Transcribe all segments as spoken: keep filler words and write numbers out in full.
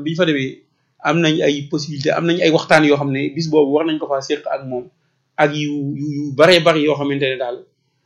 bi ñu fa demee am nañ ay possibilité am nañ ay waxtaan yoo xam ne bis boobu war nañ ko faa séq ak moom ak yu yu yu baree bari yoo xamante ne daal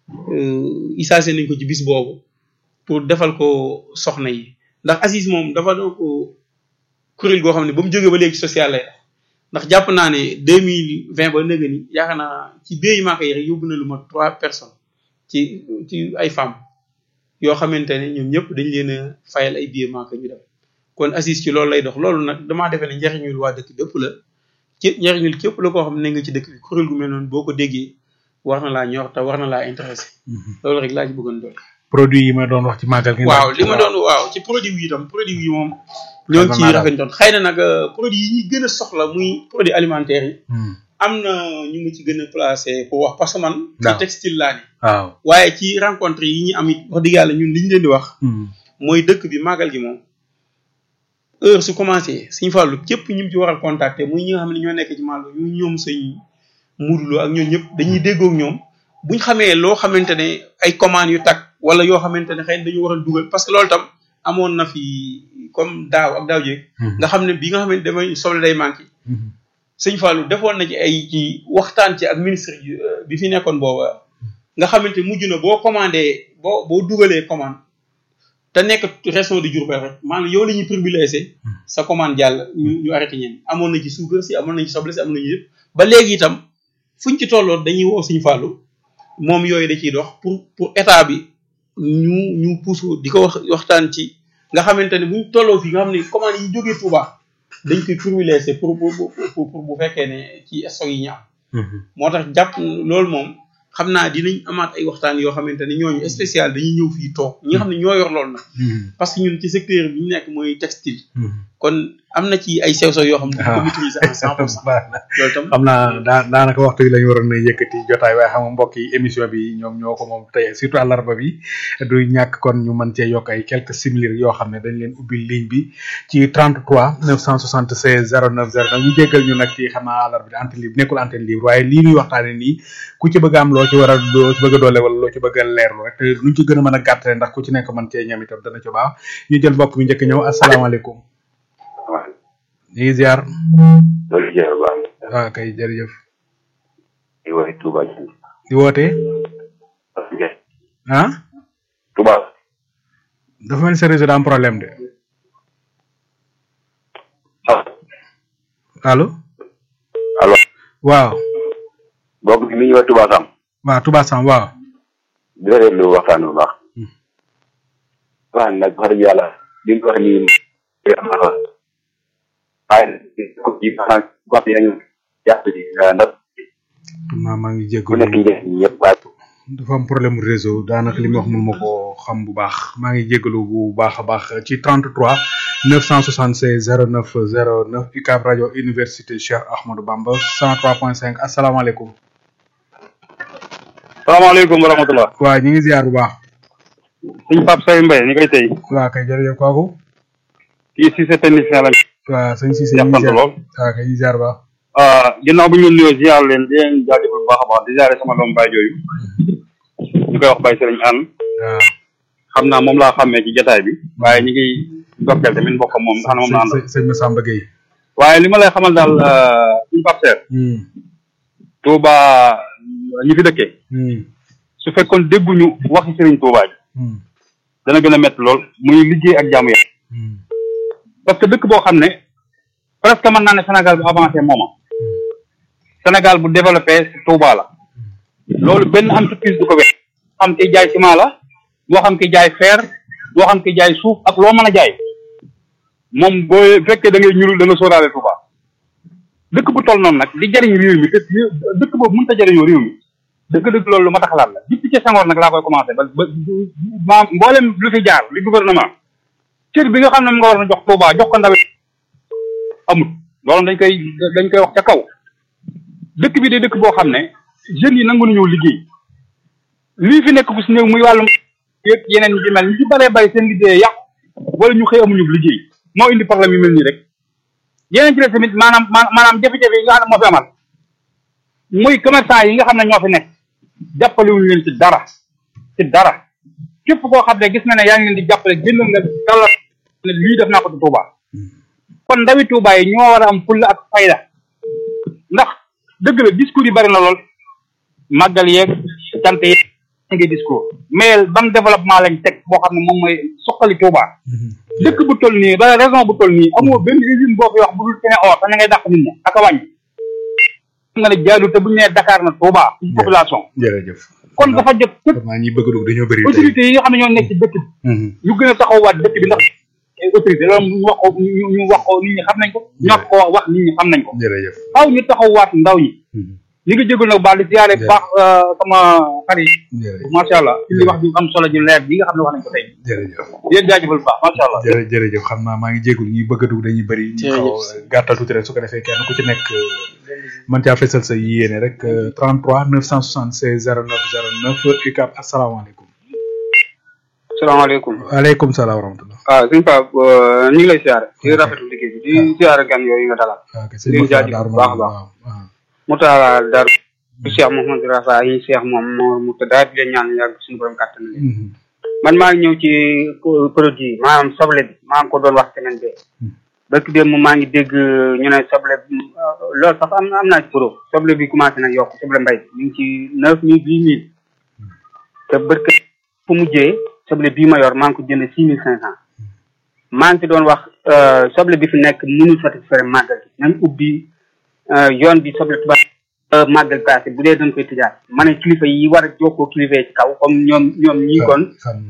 isaase nañ ko ci bis boobu pour defal ko soxna yi ndax Aziz moom dafa doon ko kuréel goo xam ne ba mu jógee ba léegi social lay ndax jàpp naa ne deux mille vingt ba nëga ni yaakaar naa ci béy maa koy rek yóbbu na lu ma trois personnes ci ci ay femmes yoo xamante ne ñoom ñëpp dañ leen a fayal ay billets maa ñu dem kon Aziz ci loolu lay dox loolu nag damaa defee ne njariñul waa dëkk bépp la ci njariñul képp la koo xam ne nga ci dëkk bi kuréel gu mel noonu boo ko déggee war na laa ñor te war na laa intéressé loolu rek laa ci bëggoon doon. produit yi ma doon wax ci màggal gi. waaw li ma doon waaw ci produit yi itam produit yi moom. ñoo ngi ciy rafetoon xëy na nag produit yi ñuy gën a soxla muy produit alimentaire yi. am na ñu ngi ci gën a placé pour wax parce que man. ci textile laa ne. waaw waaye ci rencontre yi ñu am it wax dëgg yàlla ñun li ñu leen di wax. mooy dëkk bi màggal gi moom heure su commencé suñu fàllu képp ñu ci war a contacter muy ñi nga xam ne ñoo nekk ci màggal ñu ñoom sëñ Mourlo ak ñoom ñëpp dañuy déggoo ak ñoom buñ xamee loo xamante ne ay commandes yu tag wala yoo xamante ne xëy na dañu war a dugal parce que loolu tam amoon na fi comme daaw ak daaw jéeg nga xam ne bi nga xamante damay soble day manqué sëñ Fallou defoon na ci ay ci waxtaan ci ak ministre bi fi nekkoon booba nga xamante mujj na boo commandé boo boo dugalee commande te nekk région de Diourbel rek maanaam yow la ñuy privilégié sa commande jàll ñu ñu arrêté ñeen amoon na ci suukar si amoon nañ ci soble si amoon nañu yëpp ba léegi itam fuñ ci tolloon dañuy woo sëñ Fallou moom yooyu da ciy dox pour pour état bi ñu ñu pousse di ko wax waxtaan ci nga xamante ne buñ tolloo fii nga xam ne commande yi jógee Touba dañ koy privilégié pour pour pour bu fekkee ne ci stock yi ñu am. moo tax jàpp loolu moom xam naa dinañ amaat ay waxtaan yoo xamante ne ñooñu spécial dañuy ñëw fii toog ñi nga xam ne ñoo yor loolu nag. parce que ñun ci secteur bi ñu nekk mooy textile. kon am na ci ay sew sew yoo xam ne ko maîtriser en cent pour cent loolu tam xam naa daa daanaka waxtu yi la ñu waroon a yëkkati jotaay waaye xam nga mbokk yi émission bi ñoom ñoo ko moom tey surtout àllarba bi du ñàkk kon ñu mën cee yokk ay quelques simili yoo xam ne dañ leen ubbil ligne bi ci trente-trois neuf cent soixante-seize zéro neuf zéro neuf ñu jéggal ñu nag ci xam naa àllarba bi antenne libre nekkul antenne libre waaye lii ñuy waxtaane nii ku ci bëgg am loo ci war a loo ci bëgg a doole wala loo ci bëgg a leerlu rek te luñ ci gën a mën a gàttale ndax ku ci nekk mën cee ñam itam dana ci baax ñu jël mbokk mi njëkk ñëw asalaamaaleykum ñu ngi ziar. loolu ziar baax na. waaw kay jërëjëf. di woote Touba. di woote. ah. Touba. dafa mel ni sa réseau daa am problème de. allo. allo. waaw. boobu mi ngi wax Touba Sam. waaw Touba Sam waaw. di rafetlu waxtaan bu baax. waaw nag wax dëgg yàlla li nga wax nii waaye yi maanaam gox yi nañu jàpp ci ndax maa maa ngi ku jégalu nekk njëriñ ñëpp waaye dafa am problème mu réseau daanaka li mu wax mun ma koo xam bu baax maa ngi jégalu bu baax a baax ci trente-trois neuf cent soixante-seize zéro neuf zéro neuf U C A B rajo université Cheikh Ahmadou Bamba cent trois point cinq asalaamaaleykum. salaamaaleykum wa rahmatulah. waaw ñu ngi ziar bu baax. suñ Pape Seye Mbaye ñu koy tey. waaw kay jërëjëf kooku. kii si sa technicien la. waaw sëñ Cissé ñu ngi ziar waaw kay ziar bu baax. ginnaaw bu ñu nuyoo ziar leen di leen jaajëfal bu baax a baax di ziare sama doom Baye jooyu ñu koy wax Baye Serigne Anne. waaw xam naa moom laa xàmmee ci jotaay bi. waaye ñu ngi dokkeel tamit mbokk moom nga xam ne moom laa àndal. sëñ Massamba Gueye. waaye li ma lay xamal daal suñu Pape Seye. Touba ñi fi dëkkee. su fekkoon dégguñu waxi Serigne Touba ji. dana gën a métti lool muy liggéey ak jaamu yàlla. parce que dëkk boo xam ne presque mën naa ne Sénégal bu avancé mooma Sénégal bu développé Touba la loolu benn entreprise du ko wet moo xam ki jaay ciment la moo xam ki jaay fer moo xam ki jaay suuf ak loo mën a jaay moom boo fekkee da ngay ñuul da nga sóoraale Touba dëkk bu toll noonu nag di jariñ réew mi te dëkk boobu mënut a jariñoo réew mi dëgg-dëgg loolu lu ma tax xalaat la depuis ci Senghor nag laa koy commencé ba ba maam mboolem lu fi jaar li gouvernement cër bi nga xam ne mu nga war na jox Touba jox ko ndaw amul loolu dañ koy dañ koy wax ca kaw dëkk bi de dëkk boo xam ne jeunes yi nangu nañoo liggéey lii fi nekk bu si néew muy wàllum yëpp yeneen ñi ci mel ñu ci baree bari seen liggéey yàqu wala ñu xëy amuñu liggéey moo indi problème yu mel nii rek yeneen ci des tamit maanaam maanaam jafe-jafe yi nga xam ne moo fi amal muy commerçant yi nga xam ne ñoo fi nekk jàppalewuñu leen ci dara ci dara képp koo xam ne gis na ne yaa ngi leen di jàppale génn nga dala ne lii def naa ko ci Touba kon ndawi Touba yi ñoo war a am fulla ak fayda ndax dëgg la discours yi bari na lool màggal yeeg cant yeeg ngi discours mais ban développement lañ teg boo xam ne moom mooy suqali Touba dëkk bu toll nii ba raison bu toll nii amoo benn usine boo fi wax bu dul fene or te na ngay dàq nit ñi ak a wàññi nga ne jaadu te bu ñu nee Dakar na Touba population jërëjëf kon dafa jot képp maa ñi bëgg dugg dañoo bëri autorité yi nga xam ne ñoo nekk ci dëkk bi ñu gën a taxawaat dëkk bi ndax autorité loolu ñu wax ko ñu wax ko nit ñi xam nañ ko ñàkk ko wax nit ñi xam nañ ko jërëjëf xaw ñu taxawaat ndaw ñi li nga jégal nag baal di ziare baax sama xarit macha allah ci li wax bi am solo ji leer bi nga xam ne wax nañ ko tey jërëjëf yéen jaajëfal baax macha allah jërë jërëjëf xam naa maa ngi jéegul ñuy bëgg a dugg dañuy bëri ñu xaw gàttal tuuti rek su ko defee kenn ku ci nekk mën caa fesal sa yéene rek trente-trois neuf cent soixante-seize zéro neuf zéro neuf U C A B asalaamaaleykum salaamaaleykum waaleykum salaam wa rahmatulah waaw sëñ Pape ñu ngi lay siyaare di rafetlu liggéey bi di siyaare gan yooyu nga dalal di jaajëfal bu baax a baax mu taala dar Cheikh Mouhamadou Rafa yi Cheikh moom moo mu tëddaa di leen ñaan yàgg suñu borom kàttan leen man maa ngi ñëw ci produit maanaam soble bi maa ngi ko doon wax semaine bi bëkk démb maa ngi dégg ñu ne soble loolu sax am am naa ci pro soble bi commencé na yokk soble mbay ñu ngi ci neuf mille dix mille te bërk fu mujjee soble bii ma yor maa ngi ko jënd six mille cinq cent maa ngi ci doon wax soble bi fi nekk mënul satisfaire màggal gi nañ ubbi yoon bi soble tubaab màggal passé bu dee dañ koy tëjaat ma ne kilifa yi war a jokkoo kilifa yi ci kaw comme ñoom ñoom ñii kon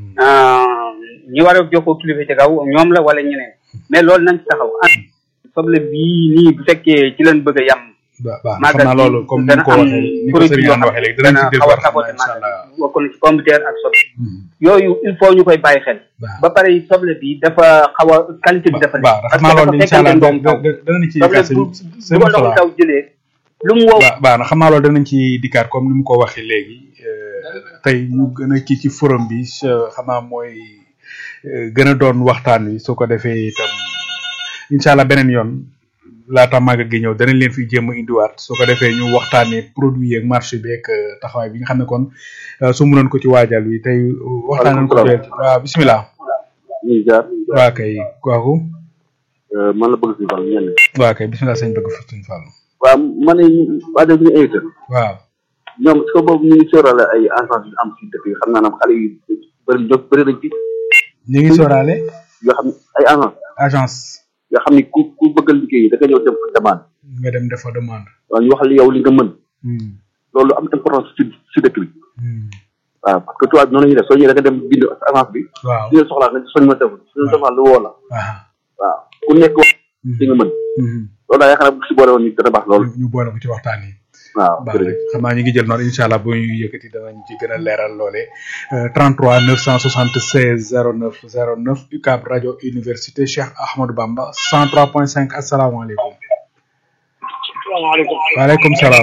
ñi war a jokkoo kilifa yi ci kaw ñoom la wala ñeneen mais loolu nañ ci taxaw ah soble bii nii bu fekkee ci leen bëgg a yem màggal xam naa loolu comme ni ko waxee ni ko sëriñ Yane waxee léegi danañ ci xaw a saboté màggal bokk na ci pomme de terre ak soble yooyu il faut ñu koy bàyyi xel ba pare soble bi dafa xaw a qualité bi dafa ne xam naa loolu incha allah danañ ci dikkaat sëñ bu ndox taw jëlee lu mu wow baax na xam naa loolu danañ ci dikkaat comme ni mu ko waxee léegi tey ñu gën a kii ci forum bi xam naa mooy gën a doon waxtaan wi su ko defee itam incha allah beneen yoon laata màggal gi ñëw danañ leen fi jéem a indiwaat su ko defee ñu waxtaanee produit yeeg marché bi ak taxawaay bi nga xam ne kon su mu doon ko ci waajal wi tey waxtaan nañ ko waaw bisimilah. ñuy jaar. waa kay kooku. man la bëgg si Fall ñenn. waa kay bisimilah sëñ bëgg fi suñu Fall. waaw ma ne waajal bi ñu invité. waaw. ñoom su ko boobu ñu ngi sóoraale ay agence yu am si dëkk yi xam naa ne xale yu bëri bëri nañ ci. ñu ngi sóoraale. yoo xam ne ay agence. agence. yoo xam ni ku ku bëgg a liggéey da nga ñëw dem fa demande. nga dem def fa demande. waaw ñu wax li yow li nga mën. loolu am importance ci ci dëkk bi. waaw parce que tubaab bi noonu la ñuy def soo ñëwee da nga dem bind avance bi. waaw li nga soxlaa nga soñ ma def suñu soxlaa lu woo la. waaw ku nekk wax li nga mën. loolu daal yaakaar naa bu si boole woon ni dana baax loolu. ñu boole ko ci waxtaan yi. waaw jërëjëf xam naa ñu ngi jël noonu incha allah bu ñu yëkkati danañ ci gën a leeral loole trente-trois neuf cent soixante-seize zéro neuf zéro neuf U C A B rajo université Cheikh Ahmadou Bamba cent trois point cinq asalaamaaleykum. salaamaaleykum. waaleykum salaam.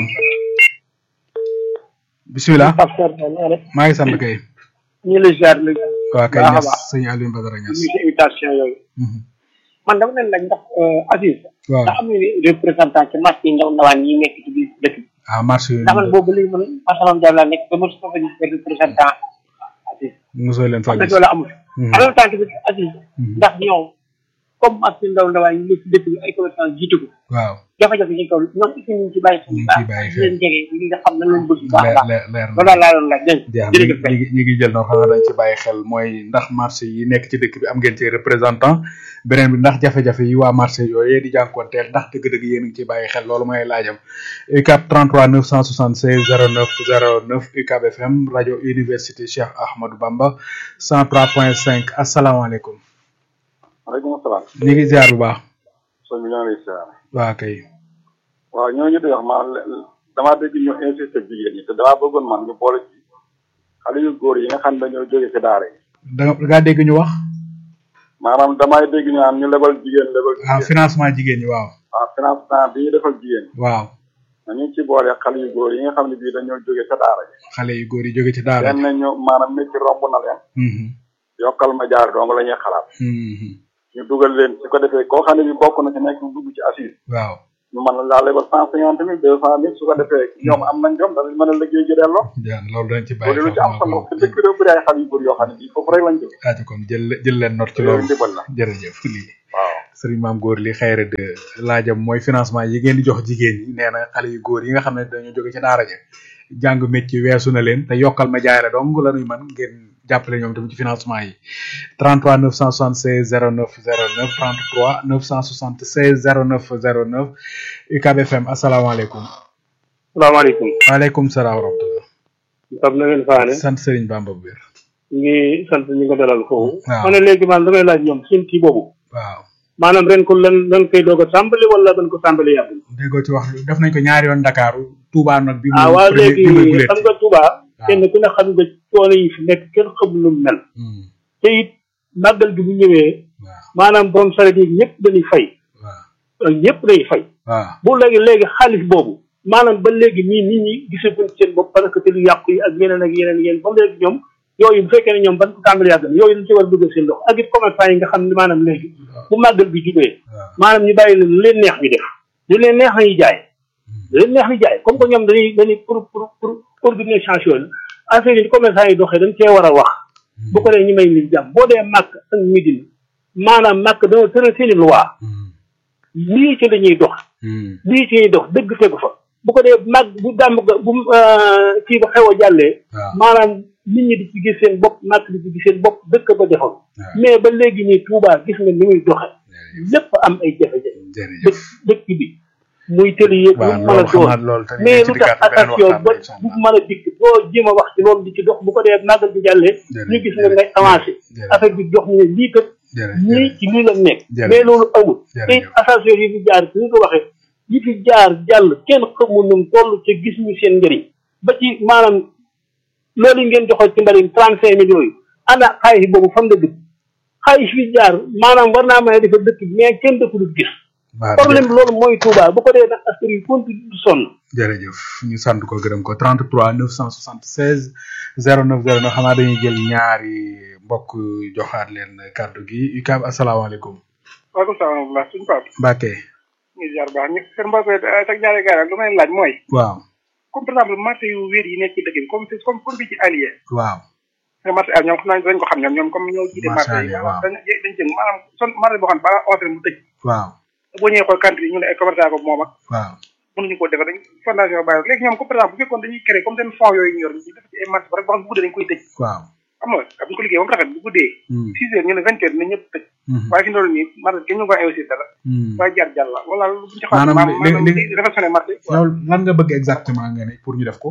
bisimilah. maa ngi sant kay. ñu ngi lay ziar léegi. waaw kay Niass sëñ Alioune Badara Niass. ñu ngi invitation yooyu. man dama leen laaj ndax Aziz. waaw ndax am nañu représentant ci marché yi ndaw ndawaan yi nekk ci biir dëkk bi. ah marché yooyu. ndax man boobu léegi man masalam Diallo laa nekk ba mos ko fa gis représentant Aziz. mosoo leen fa gis loolu amul. en même temps tamit Aziz. ndax ñoom comme marché ndaw ndawaan yi nekk ci dëkk bi ay commerçant jiitu ko. waaw jafe-jafe yi kaw ñoom aussi ñu ngi ci bàyyi xel. ñu ngi ciy bàyyi xel leen jege li nga xam ne leen bëgg. baax a baax leer leer loolu laa doon laaj dégg nga. jërëjëf ñu ngi ñu ngi jël noonu xanaa dañ ci bàyyi xel mooy ndax marché yi nekk ci dëkk bi am ngeen ci représentant beneen bi ndax jafe-jafe yi waa marché yooyu di jànkuwanteel ndax dëgg-dëgg yéen a ngi ci bàyyi xel loolu mooy laajam U C A B trente-trois neuf cent soixante-seize zéro neuf zéro neuf U C A B F M rajo université Cheikh Ahmadou Bamba cent trois point cinq asalaamaaleykum. waaleykum salaam. ñu ngi ziar bu baax. sëñ bi ñoo ngi lay ziar. waa kay. waaw ñooñu di wax ma damaa dégg ñu insisté jigéen ñi te damaa bëggoon man ñu boole ci xale yu góor yi nga xam ne dañoo jóge ci daara yi. da nga da ngaa dégg ñu wax. maanaam damay dégg ñu naan ñu lebal jigéen lebal. ah financement jigéen ñi waaw. waaw financement bi ñu defal jigéen ñi. waaw. nañu ci boole xale yu góor yi nga xam ne bii dañoo jóge ca daara yi. xale yu góor yi jóge ci daara yi. ñu maanaam métti romb na leen. yokkal ma jaar dong la ñuy xalaat. ñu dugal leen su ko defee koo xam ne bi bokk na ci nekk dugg ci assise. waaw. ñu mën laa lebal cent cinquante mille deux cent mille su ko defee ñoom am nañ jom danañ mën a liggéey ji delloo. loolu dañ ci bàyyi loolu lu ci am solo te dëkk bi bëri ay xale yu bëri yoo xam ne bii foofu rek lañ jëm. aajo kon jël jël leen note ci loolu jërëjëf lii waaw sëriñ Maam Góor li xayra de laajam mooy financement yi ngeen di jox jigéen ñi nee na xale yu góor yi nga xam ne dañoo jóge ci daara ja jàng métier weesu na leen te yokkal ma jaay la dong la nuy man ngeen jàppale ñoom tamit ci financement yi trente-trois neuf cent soixante-seize zéro neuf zéro neuf trente-trois neuf cent soixante-seize zéro neuf zéro neuf U C A B F M asalaamaaleykum. salaamaaleykum. waaleykum salaam wa rahmatulah. xam na ngeen faane. sant Serigne Bamba bu wér. ñu ngi sant ñi nga dalal foofu. waaw ma ne léegi man damay laaj ñoom seen kii boobu. waaw. maanaam ren ko lan lan koy doog a tàmbali wala dañ ko tàmbali yàgg. déggoo ci wax def nañ ko ñaari yoon Dakar Touba nag. bi ah waaw léegi xam nga Touba. kenn ku ne xam nga coono yi fi nekk kenn xamul lu mel. te it màggal gi bu ñëwee. maanaam borom saret yi ñëpp dañuy fay. waaw ñëpp day fay. waaw bu léegi léegi xaalis boobu. maanaam ba léegi nii nit ñi gisaguñ seen bopp parce que te lu yàqu yi ak yeneen ak yeneen yeneen ba léegi ñoom yooyu bu fekkee ne ñoom ban ko tàmbali yàgg na yooyu dañ ci war a duggal seen loxo ak it commerçant yi nga xam ne maanaam léegi bu màggal bi jubee maanaam ñu bàyyi leen lu leen neex ñu def lu leen neex nañuy jaay lu leen neex ñu jaay comme que ñoom dañuy dañuy pour pour pour organisation la affaire yi commerçant yi doxee dañ cee war a wax bu ko dee ñu may ni jàmm boo dee màkk ak midina maanaam màkk dana tëral seeni loi lii ci la ñuy dox lii ci ñuy dox dëgg tegu fa bu ko dee mag bu dàmm bu kii ba xew a jàllee maanaam nit ñi di ci gis seen bopp màkk di ci gis seen bopp dëkk ba defoon mais ba léegi nii Touba gis nga ni muy doxe lépp am ay jafe-jafe dëkk dëkk bi muy tëli yëpp lu mën a doon mais lu tax attention ba bu mën a dikk boo jéem a wax ci loolu di ci dox bu ko dee màggal bi jàllee ñu gis nga ngay avancé affaire bi jox ñu ne lii kat ñii ci lii la nekk mais loolu amul te attention yi fi jaar ci ñu ko waxee yi fi jaar jàll kenn xamul nu mu toll te gis ñu seen njëriñ ba ci maanaam loolu yi ngeen joxoon ci mbalim trente cinq millions yi ana xaalis boobu fan nga dëkk xaalis fi jaar maanaam war naa mën a defar dëkk bi mais kenn dëkk du gis problème bi loolu mooy Touba bu ko dee nag askan yi continue du sonn jërëjëf ñu sant ko gërëm ko trente-trois neuf cent soixante-seize zéro neuf zéro neuf xanaa dañuy jël ñaari mbokk joxaat leen kàddu gi U C A B asalaamaaleykum waaleykum salaam wa suñu Pape Mbacke ñu jaar baax ñu seen mbokk tak ñaari gaar lu may laaj mooy waaw comme par exemple marché yu wér yi nekk ci dëkk bi comme comme comme bi ci allié waaw marché al ñoom xam naa dañ ko xam ñoom ñoom comme ñoo jiite marché yi dañ dañ jëng maanaam son marché boo xam ne balaa onze heures mu tëj waaw boo ñëwee xool country ñu ne ay commerçant ko moom ak waaw mënuñu ko defar dañ fondation bàyyi léegi ñoom comme par exemple bu fekkoon dañuy créé comme seen fonds yooyu ñu yor ñu def ci ay marché ba rek boo xam bu guddee dañ koy tëj waaw xam nga ak bu ñu ko liggéey ba mu rafet bu guddee six heures ñu ne vingt heures dina ñëpp tëj waaye fi loolu nii marché kenn ñu ko investir dara waaye jaar jàll la wala lu ci xam maanaam réfectionné marché yow lan nga bëgg exactement nga ne pour ñu def ko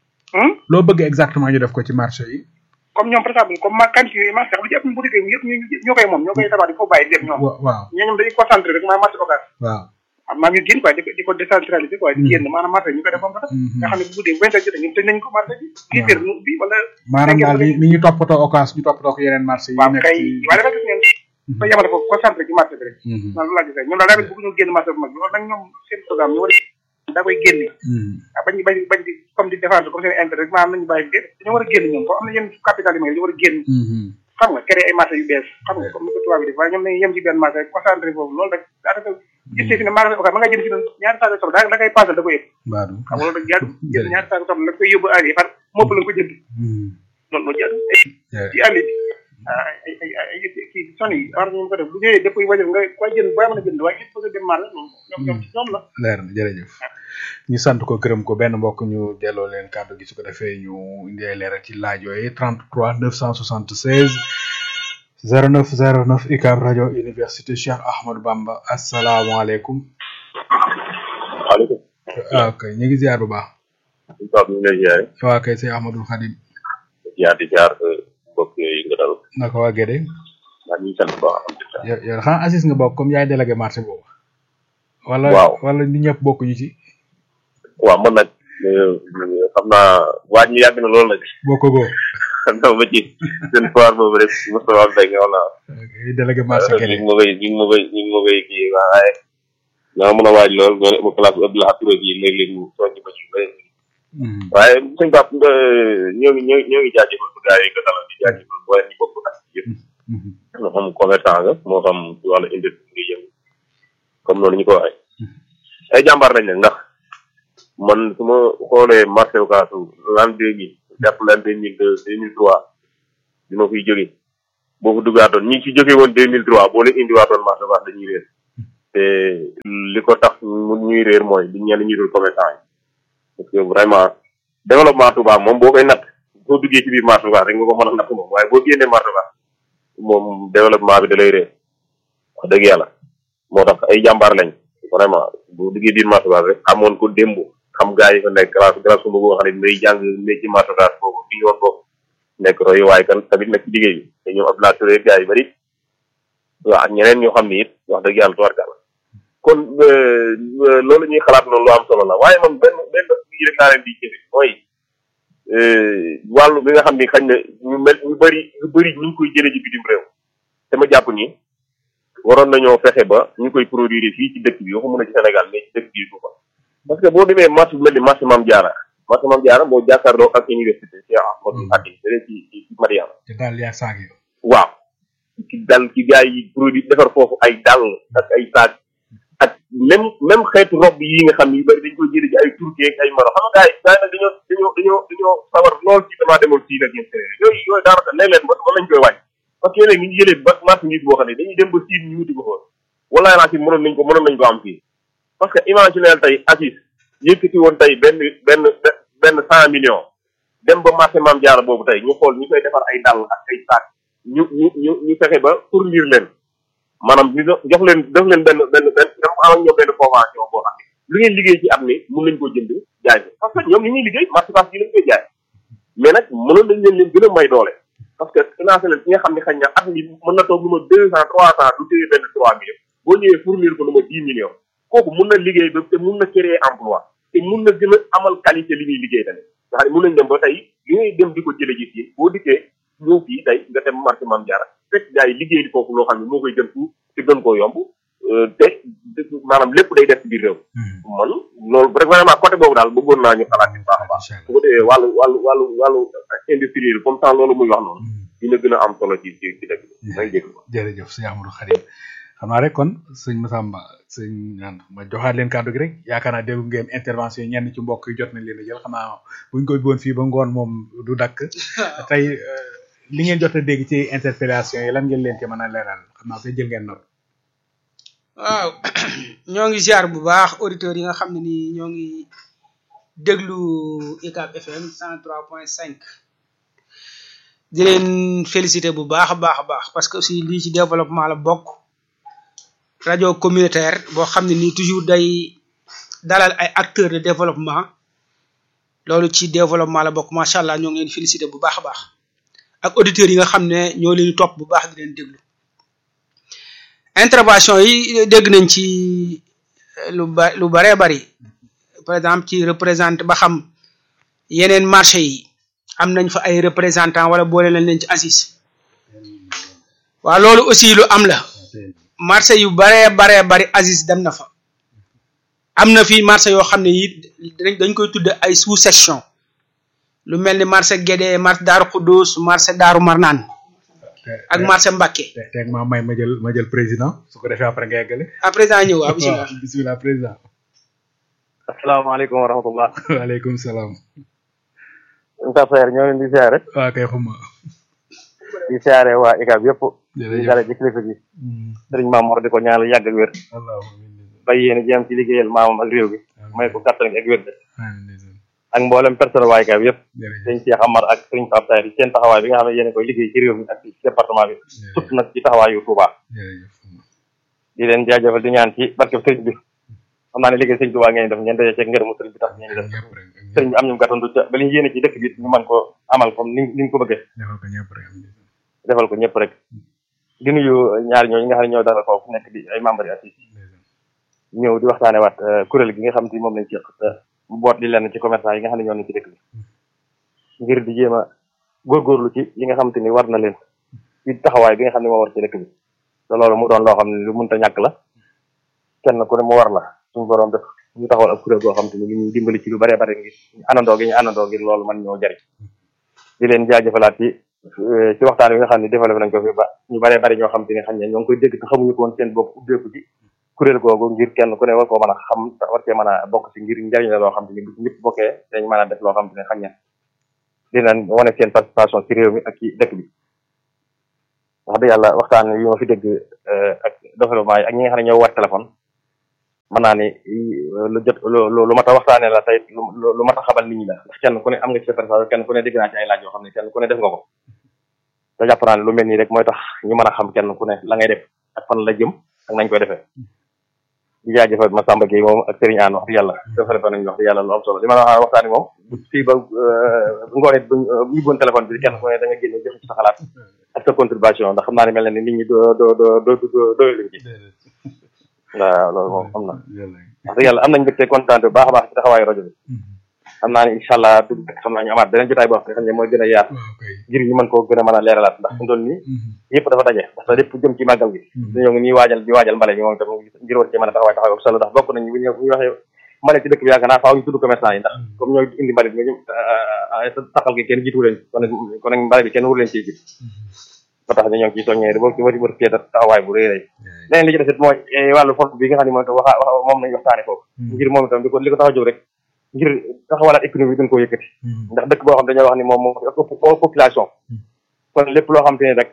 loo bëgg exactement ñu def ko ci marché yi comme ñoom par exemple comme ma quantité yi marché lu ci ëpp boutique yi yëpp ñoo koy moom ñoo koy tabax di ko bàyyi dem ñoom waaw ñoom dañuy concentré rek maa marché occas waaw am maa ñu génn quoi di ko décentralisé quoi di génn maanaam marché ñu koy def ba mu rafet nga xam ne bu guddee vingt heures jotee ñun tëj nañ ko marché bi dix heures nu ubbi wala maanaam daal ni ñu toppatoo occas ñu toppatoo ko yeneen marché yi waaw kay waaye dafa gis ngeen ko yamale ko concentré ci marché bi rek man loolu laa gisee ñoom daal daa bëgg ñu génn marché bu mag bi loolu nag ñoom seen programme ñu war daa koy génne bañ bañ bañ di comme di défendre comme seen intérêt rek maanaam nañu bàyyi dé dañoo war a génn ñoom ko am na yenn capital yi may dañu war a génn xam nga créé ay marché yu bees xam nga comme ni ko tubaab bi def waaye ñoom nañu yem ci benn marché rek concentré foofu loolu rek daa dafa gisee fi ne marché occas ma nga jënd fi noonu ñaari saako soble da da koy passal da koy yëpp xam nga loolu rek jaadu jënd ñaari saako soble la koy yóbbu àll yi par mopp la ko jënd loolu loolu jaadu ci àll bi ay ay ay kii son yi war nañu ko def lu ñëwee dëpp yi wajal nga koy jënd booy mën a jënd waaye il faut que dem marché ñoom ñoom ci ñoom la leer na jërëjëf ñu sant ko gërëm ko benn mbokk ñu delloo leen kàddu gi su ko defee ñu indi ay leeral ci laaj yooyu trente-trois neuf cent soixante-seize zéro neuf zéro neuf U C A B rajo université Cheikh Ahmadou Bamba asalaamaaleykum. waaleykum. waaw kay ñu ngi ziar bu baax. Pape ñu ngi lay ziare. waaw kay sëñ Ahmadou Khadim. ziar di ziar mbokk yooyu nga dal. naka waa Guédé. maa ngi sant bu baax alhamdulilah. yow yow xanaa Assis nga bokk comme yaay délégué marché boobu. wala waaw wala ñi ñëpp bokkuñu ci. waaw man nag xam naa waaj ñu yàgg na loolu nag. bokk boo. xam naa ba ci seen foire boobu rek Moustapha Mbengue wala. délégué marché Guédé ñu ngi ma koy ñu ngi ma koy ñu ngi ma koy kii waaye. ñoo mën a waaj lool ñoo ne ma place bu Abdoulaye Touré yi léeg-léeg ñu soññ ma ci bëri. waaye sëñ Pape nga ñoo ngi ñoo ñoo ngi jaajëfal bu gars yi nga dalal di jaajëfal boo leen ñu bokk ak yëpp. moo xam commerçant nga moo xam ci wàllu industrie nga yëngu comme noonu ñu ko waxee. ay jàmbaar lañ nag ndax man su ma xoolee marché Ocass l'an deux mille jàpp l'an deux mille deux deux mille trois bi ma fiy jógee boo ko duggaatoon ñi ci jógee woon deux mille trois boo leen indiwaatoon marché Ocass dañuy réer te li ko tax mu ñuy réer mooy di ñenn ñi dul commerçant yi parce que vraiment développement Touba moom boo koy natt boo duggee ci biir marché Ocass rek nga ko mën a natt moom waaye boo génnee marché Ocass moom développement bi da lay réer wax dëgg yàlla moo tax ay jàmbaar lañ vraiment boo duggee biir marché Ocass rek xamoon ko démb xam gaa yi fa nekk grâce grâce suma boo xam ne day jàng métier marché Ocass boobu bi yoon boobu nekk roy waaye kan tamit nag ci liggéey bi te ñoom Abdoulaye Touré gaa yi bëri waaw ak ñeneen ñoo xam ne it wax dëgg yàlla tubarkàlla kon loolu ñuy xalaat noonu lu am solo la waaye man benn benn yi rek laa leen di jëfe mooy wàllu bi nga xam ni xañ na ñu mel ñu bëri ñu bëri ñu ngi koy jëlee ci bitim réew te ma jàpp ni waroon nañoo fexe ba ñu koy produire fii ci dëkk bi waxuma na ci Sénégal mais ci dëkk bi suufa parce que boo demee marché bu mel ni marché Mame Diarra marché Mame Diarra boo jàkkaarloo ak université Cheikh Ahmadou Khadim dane ci ci Mariama waaw ci dal ci gars yi produit defar foofu ay dàll ak ay saag ak même même xeetu rob yi nga xam ne yu bëri dañ koy jëlee ci ay Turquie ak ay Maroc xam nga gars yi gars yi nag dañoo dañoo dañoo dañoo sawar lool ci damaa demoon fii nag ñeen séréer yooyu yooyu daanaka léeg-léeg ba mën nañ koy wàññi parce que léeg ngi ñu jëlee ba marchandise boo xam ne dañuy dem ba siin ñu wuti ko fa walaay laa si mënoon nañ ko mënoon nañ ko am fii parce que imagineel tey assis yëkkati woon tey benn benn benn cent millions dem ba marché Mame Diarra boobu tey ñu xool ñu koy defar ay dàll ak ay saak ñu ñu ñu ñu fexe ba fournir leen maanaam ñu jox leen def leen benn benn benn dama am ak ñoom benn convention boo xam ne lu ngeen liggéey ci at mi mun nañ koo jënd jaay ko parce que ñoom li ñuy liggéey marché Ocass yi lañ koy jaay mais nag mënoon nañ leen leen gën a may doole parce que financé leen ki nga xam ne xañ na at mi mën na toog lu ma deux cent trois cent du téye benn trois millions boo ñëwee fournir ko lu ma dix millions kooku mun na liggéey ba te mun na créer emploi te mun na gën a amal qualité li ñuy liggéey tamit nga xam ne mun nañ dem ba tey li ngay dem di ko jële ji fii boo dikkee ñëw fii tey nga dem marché Mame Diarra fekk gars yi liggéey di foofu loo xam ne moo koy gën fu te gën koo yomb te maanaam lépp day def ci biir réew man loolu vraiment côté boobu daal bëggoon naa ñu xalaat ci baax a baax su ko defee wàllu wàllu wàllu wàllu industrie comme ça loolu muy wax noonu dina gën a am solo ci ci ci dëkk bi may jégg jërëjëf sëñ Amadou Khadim xam naa rek kon sëñ Massamba sëñ naan ma joxaat leen kàddu gi rek yaakaar naa déglu ngeen intervention ñenn ci mbokk yi jot nañ leen a jël xam naa buñ koy boon fii ba ngoon moom du dakk tey li ngeen jot a dégg ci interpellation yi lan ngeen leen ci mën a leeral xam naa koy jël ngeen noonu waaw ñoo ngi ziar bu baax auditeurs yi nga xam ne ni ñoo ngi déglu U C A B F M cent trois point cinq di leen féliciter bu baax a baax a baax parce que aussi lii ci développement la bokk rajo communautaire boo xam ne nii toujours day dalal ay acteurs de développement loolu ci développement la bokk macha allah ñoo ngi leen féliciter bu baax a baax ak auditeurs yi nga xam ne ñoo leen topp bu baax di leen déglu intervention yi dégg nañ ci lu ba lu baree bari par exemple ci représente ba xam yeneen marché yi am nañ fa ay représentants wala boole nañ leen ci ACIS waaw loolu aussi lu am la marché yu baree baree bari ACIS dem na fa am na fi marché yoo xam ne it dañ koy tudde ay sous section lu mel ni marché Guédé marché Daaru Xuddus marché Daaru Marnaan ak marché Mbacké teg ma may ma jël ma jël président su ko defee après nga yeggale ah président ñëw waaw bismillah bismillah président asalaamaaleykum wa rahmatullah waaleykum salaam Moussa Faye ñoo leen di siyaare waaw kay xuma di siyaare waa U C A B yëpp di dara ci kilifa gi sëriñ Mamour di ko ñaanal yàgg ak wér bay yéen jéem ci liggéeyal maamam ak réew gi may ko kàttan ak wér de ak mboolem personnel waa U C A B yëpp sëñ Cheikh Amar ak sëriñ Pape Sayer seen taxawaay bi nga xam ne yéen koy liggéey ci réew mi ak ci département bi surtout nag ci taxawaayu Touba di leen jaajëfal di ñaan ci barkeb sëriñ bi xam naa ne liggéey sëriñ Touba ngeen def ngeen daje ceeg ngërëmu sëriñ bi tax ngeen def sëriñ bi am ñu gàttandu ca ba li ñu yéene ci dëkk bi ñu mën ko amal comme ni ni ñu ko bëggee defal ko ñëpp rek di nuyu ñaari ñooñu nga xam ne ñoo dalal foofu nekk di ay membre yi ACIS ñëw di waxtaane waat kuréel gi nga xam te moom lañ ci mu boot li lenn ci commerçant yi nga xam ne ñoo ne ci dëkk bi ngir di jéem a góorgóorlu ci li nga xam te ni war na leen ci taxawaay bi nga xam ne moo war ci dëkk bi te loolu mu doon loo xam ne lu mënta ñàkk la kenn ku ne mu war la suñu borom def ñu taxawal ak kuréel goo xam te ni li ñuy dimbali ci lu bare bare ngir àndandoo gi ñu àndandoo ngir loolu man ñoo jariñ di leen jaajëfalaat ci ci waxtaan bi nga xam ne développé nañ ko fi ba ñu bare bari ñoo xam te ni xam ne ñoo ngi koy dégg te xamuñu ko woon seen bopp ubbeeku ci kuréel googu ngir kenn ku ne war koo mën a xam war cee mën a bokk si ngir njariñ la loo xam te ni bu ñëpp bokkee dañ mën a def loo xam te ne xañ na dinañ wane seen participation ci réew mi ak ci dëkk bi wax dëgg yàlla waxtaan yu ma fi dégg ak développement yi ak ñi nga xam ne ñoo war téléphone mën naa ni lu jot lu lu mat a waxtaanee la tey lu lu mat a xamal nit ñi la ndax kenn ku ne am nga ci sa participation kenn ku ne dégg naa ci ay laaj yoo xam ne kenn ku ne def nga ko te jàpp naa ne lu mel nii rek mooy tax ñu mën a xam kenn ku ne la ngay def ak fan la jëm ak nañ koy defee di jaajëfal Massamba Gueye moom ak Serigne Anne wax dëgg yàlla defal fa nañ wax dëgg yàlla lu am solo li ma la wax waxtaani moom fii ba ngoon it bu ñu bon téléphone bi kenn ku ne da nga génn joxe ci sa xalaat ak sa contribution ndax xam naa ne mel na ni nit ñi doo doo doo doo doyluñ ci waaw loolu moom am na wax dëgg yàlla am nañ mbégte kontaan bu baax a baax ci taxawaayu rajo bi xam naa ne incha allah du xam naa ñu amaat beneen jotaay boo xam ne mooy gën a yaatu ngir ñu mën koo gën a mën a leeralaat ndax fi mu toll nii yëpp dafa daje ndax lépp jëm ci màggal gi dañoo ngi nii waajal di waajal mbale bi moom tam ngir war cee mën a taxawaay taxawaay bu solo ndax bokk nañ bu ñu bu ñu waxee mbale ci dëkk bi yaakaar naa faaw ñu tudd commerçant yi ndax comme ñooy indi mbale bi ñu taxal gi kenn jiitu leen kon kon nag mbale bi kenn wur leen ciy jiit ba tax ñoo ngi ciy soññee boo ci war war cee taxawaay bu rëy rëy leneen li ci desit mooy wàllu fond bi nga xam ne moom wax moom nañ waxtaane foofu ngir moom itam li ko li ko tax a jóg rek ngir taxawalaat économie bi gën koo yëkkati ndax dëkk boo xam dañoo wax ni moom moo ëpp population kon lépp loo xam te ne rek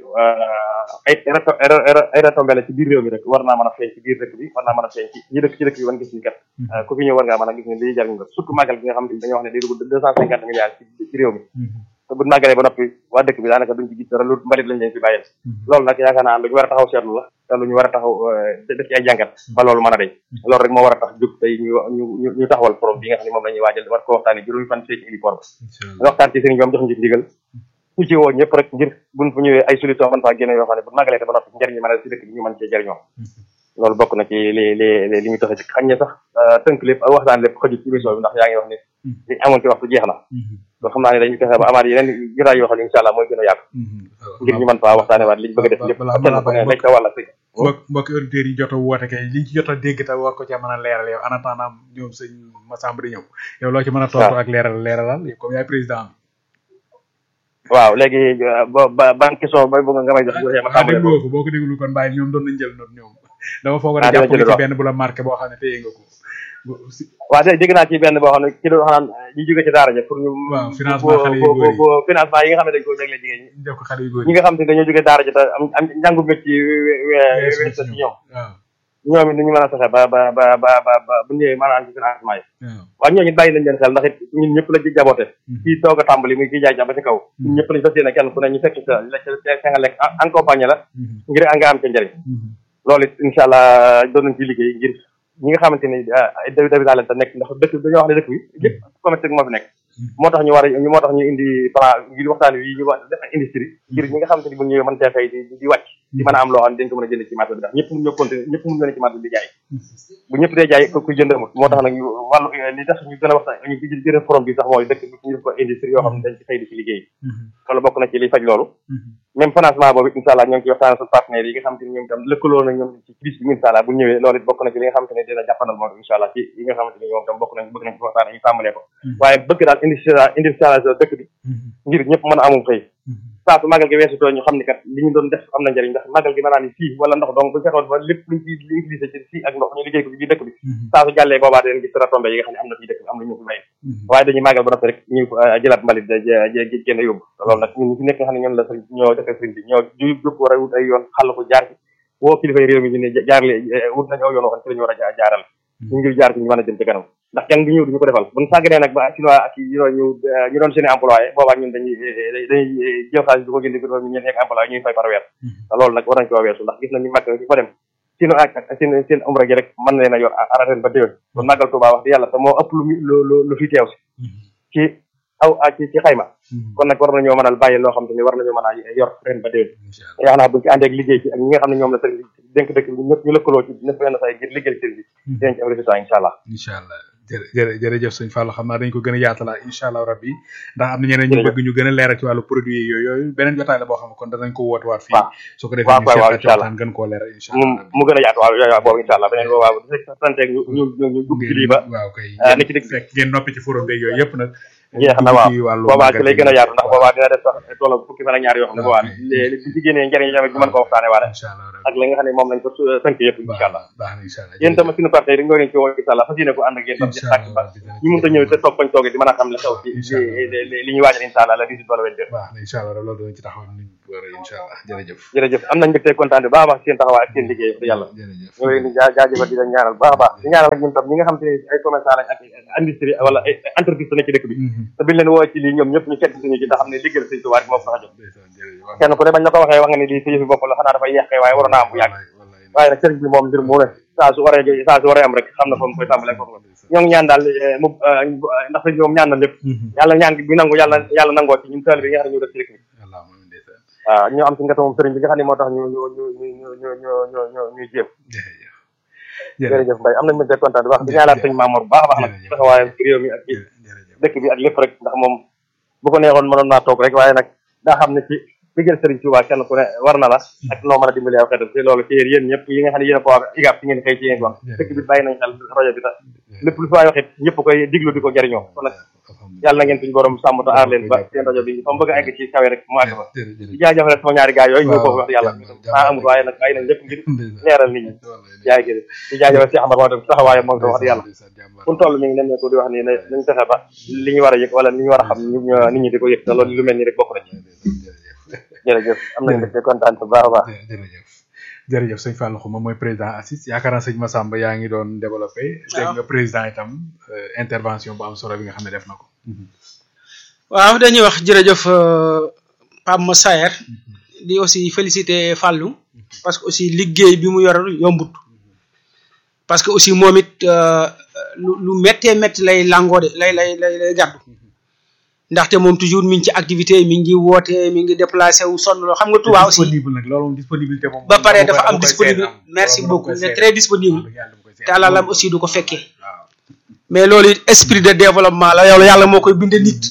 ay ay retombées la ci biir réew mi rek war naa mën a feeñ ci biir dëkk bi war naa mën a feeñ ci ñi dëkk ci dëkk bi wan gis ni kat ku fi ñëw war ngaa mën a gis ne lii jariñ nga surtout màggal bi nga xam ne dañoo wax ne day dugg deux cent cinquante milliards ci réew mi te bu màggalee ba noppi waa dëkk bi daanaka duñ ci gis dara lu mbalit lañ leen fi bàyyil loolu nag yaakaar naa lu ñu war a taxaw seetlu la te lu ñu war a taxaw def ci ay jàngat ba loolu mën a deñ loolu rek moo war a tax jóg tey ñu ñu ñu taxawal forum bi nga xam ne moom la ñuy waajal war ko waxtaani juróomi fan fii ci héliport ba waxtaan ci sëriñ bi am jox ñu ci ndigal ñu ci woo ñëpp rek ngir buñ fu ñëwee ay solution mën faa génne yoo xam ne bu màggalee te ba noppi njëriñ mën a si dëkk bi ñu mën cee jëriñoo loolu bokk na ci li li li ñu tax a xañ ne sax tënk lépp ak waxtaan lépp xëjut ci émission bi ndax yaa ngi wax ne li amoon ci waxtu jeex na loolu xam naa ne dañu fexe ba amaat yeneen jotaay yoo xam ne incha allah mooy gën a yàgg ngir ñu mën faa waxtaane waat liñ bëgg a def lépp kenn ku ne lañ ca wàlla sëg mbokki auditeurs yi jot a woote kay liñ ci jot a dégg te war ko ca mën a leeral yow en attendant ñoom sëñ Massamba di ñëw yow loo ci mën a tontu ak leeral leeralal comme yaay président bi waaw léegi ba ban question ba bëgg nga may jox ah dégg nga ko boo ko déglu kon bàyyi ñoom doon nañ jël note ñoom dama foog ne jàpp nga ci benn bu la marqué boo xam ne téye nga ko waaw dé dégg naa ci benn boo xam ne ki doon xanaan ñu jóge ci daara ja pour ñu waaw financement xale yu góor yi financement yi nga xam ne dañ ko jagle jigéen ñi def ko xale yu góor ñi nga xam ne dañoo jóge daara ja te am am njàngu métti wé ci ñoom ñoom it ñu mën a fexe ba ba ba ba ba bu ñëwee maanaam ci financement yi waaw ñooñu bàyyi nañ leen xel ndax it ñun ñëpp la ci jaboote kii toog a tàmbali muy kii jaay jàpp ci kaw ñun ñëpp lañ fas yéene kenn ku ne ñu fekk sa la ca nga lekk accompagné la ngir nga am ca njëriñ loolu it incha allah doon nañ ci liggéey ngir ñi nga xamante ni dabi dabi daa leen te nekk ndax dëkk dañoo wax ne dëkk bi yëpp commerce moo fi nekk moo tax ñu war a moo tax ñu indi plan ngir waxtaan wi ñu wax def industrie ngir ñi nga xamante ni bu ñëwee mën cee xëy di di wàcc di mën a am loo xam ne dañ ko mën a jënd ci marché bi ndax ñëpp mun ñoo continuer ñëpp mun ñoo ci marché bi di jaay bu ñëpp dee jaay ku jënd amut moo tax nag wàllu li tax ñu gën a waxtaan ñu gën a forum bi sax mooy dëkk bi ñu def ko industrie yoo xam ne dañ ci xëy di ci liggéey loolu bokk na ci liy faj loolu même financement boobu incha allah ñoo ngi ci waxtaan suñu partenaires yi nga xamante ni ñoom itam lëkkaloo na ñoom ci bis bi incha allah bu ñëwee loolu it bokk na ci li nga xamante ne dina jàppandal moom incha allah ci yi nga xamante ni ñoom itam bokk nañ bëgg nañ ci waxtaan ñu tàmbalee ko waaye bëgg daal industrialisation dëkk bi ngir ñëpp mën a amum xëy saa su màggal gi weesutoo ñu xam ne kat li ñu doon def am na njëriñ ndax màggal gi maanaam ni fii wala ndox donc buñu fexoon ba lépp luñ ci li utilisé ci fii ak ndox ñu liggéey ko ci biir dëkk bi saa su jàllee boobaa dañ gis retombé yi nga xam ne am na fii dëkk bi am na ñu fi bay waaye dañuy màggal ba noppi rek ñu jëlaat mbalit génn yóbbu loolu nag ñun fi nekk nga xam ne ñoom la sëriñ ñoo defee sëriñ bi ñoo jóg war a wut ay yoon xàll ko jaar ci woo kilifay réew mi ñu ne jaarle wut nañ aw yoon waxan ci la ñu war a jaaral ñu ngir jaar ci ñu mën a jëm ci kanam ndax kenn du ñëw duñu ko defal buñ sàgganee nag ba chinois ak ñu ñu doon seen i employé boobaa ñun dañuy dañuy jël xaalis du ko génne ko ñu nekk employé ñuy fay par weer te loolu nag war nañ koo weesu ndax gis nañu màgg ci fa dem sino ak ak seen seen umra gi rek mën na leen a yor arrêté ba déwén kon màggal Tuubaa wax di yàlla te moo ëpp lu lu lu fi teew si ci aw ci ci xayma kon nag war nañoo mënal bàyyi loo xam te ni war nañoo mën a yor ren ba déwén yaakaar naa buñ ci àndee ak liggéey ci ak ñi nga xam ne ñoom la sëriñ bi dénk dëkk bi ñëpp ñu lëkkaloo ci ñëpp benn say ngir liggéey sëriñ bi dinañ ci am résultat incha allah incha allah jërë jërëjëf sëñ Fallou xam naa dañ ko gën a yaatalaat incha allah rabbi ndax am na ñeneen ñu bëgg ñu gën a leeral ci wàllu produit yooyu yooyu beneen jotaay la boo xam ne kon danañ ko woote waat fii su ko defee ñu seet waxtaan gën koo leeral incha allah mu gën a yaatu waaw waaw boobu incha allah beneen boobu waaw santeeg ñu ñu ñu dugg ci lii ba waaw kay ni ci dëgg fekk ngeen noppi ci forum beeg yooyu yëpp nag jeex na waaw boobaa ci lay gën a yaatu ndax boobaa dina def sax tolloo fukki fan ak ñaar yoo xam ne boobaa li ci génnee njëriñ tamit ñu mën ko waxtaane waale ak li nga xam ne moom lañ ko tënk yëpp incha allah yéen tamit suñu parti rek ñoo leen ci woo incha allah fas yéene ko ànd ak yéen tam ci sàkk ba ñu mën ta ñëw te toog fañ toogee di mën a xam li xew ci li ñuy waajal incha allah la dix-huit wala vingt-deux incha allah loolu dinañ ci taxaw ni war incha allah jërëjëf jërëjëf am nañ mbégte kontaan bu baax a baax seen taxawaay ak seen liggéey wax yàlla ñoo leen di jaajëfal di leen ñaanal baax a baax di ñaanal ak ñun tam ñi nga xam te ay commerçant lañ ak industrie wala ay entreprise nekk ci dëkk bi te biñ leen woo ci lii ñoom ñëpp ñu fekk suñu ci ndax xam ne liggéeyal sëñ Tuubaa moo tax a jóg kenn ku ne bañ la ko waxee wax nga ne lii sa yëfi bopp la xanaa dafay yeex kay waaye waroon naa am bu yàgg waaye nag sëriñ bi moom mbir mu ne saa su waree saa su waree am rek xam na fa mu koy tàmbalee foofu ñoo ngi ñaan daal mu ndax sëñ bi moom ñaan na lépp yàlla ñaan gi bi nangu yàlla yàlla nangoo ci ñun taalibe yi nga xam ne ñu def ci dëkk bi waaw ñoo am ci ngata moom sëriñ bi nga xam ne moo tax ñu ñu ñu ñu ñu ñu ñu ñu ñuy jéem jërëjëf Mbaye am nañ ma de kontaan wax di ñaanal sëñ Mamour bu baax a baax nag taxawaayam ci réew mi ak ci dëkk bi ak lépp rek ndax moom bu ko neexoon mënoon naa toog rek waaye nag daa xam ne ci liggéeyal sëriñ Tuubaa kenn ku ne war na la ak noo mën a dimbali aw xeetam te loolu ci yéen ñëpp yi nga xam ne yéen a ko wax igab ci ngeen xëy ci ngeen wax dëkk bi bàyyi nañ xel rajo bi ta lépp lu fi waay waxit ñëpp koy diglu di ko jariñoo kon nag yàlla na ngeen suñu borom sàmm te aar leen ba seen rajo bi fa mu bëgg a egg ci kawe rek mu àgg fa di jaajëfal sama ñaari gaay yooyu ñoo ko wax yàlla maa amul waaye nag ay nañ lépp ngir leeral nit ñi jaay gi di jaajëfal si Ahmad moo tam taxawaayam moom tam wax yàlla fu toll mi ngi nem ne ko di wax nii ne nañ fexe ba li ñu war a yëg wala li ñu war a xam nit ñi di ko yëg te loolu lu mel ni rek bokk na ci jërëjëf am nañ def kontaan bu baax a baax jërëjëf jërëjëf sëñ Fallou Xuma mooy président ACIS yaakaar naa sëñ Massamba yaa ngi doon développé dégg nga président itam intervention bu am solo bi nga xam ne def na ko waaw dañuy wax jërëjëf Pape Massaer di aussi féliciter Fallou parce que aussi liggéey bi mu yor yombut parce que aussi moom it lu lu méttee métti lay langoo de lay lay lay lay gàddu ndaxte moom toujours mi ngi ci activité mi ngi woote mi ngi déplacé wu sonn loo xam nga Touba aussi disponible nag loolu disponibilité moom ba pare dafa am disponible merci beaucoup il est très disponible te àlalam aussi du ko fekkee mais loolu it esprit de développement la yow yàlla moo koy binde nit